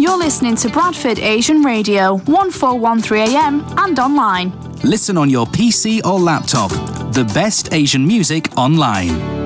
You're listening to Bradford Asian Radio, 1413 AM and online. Listen on your PC or laptop. The best Asian music online.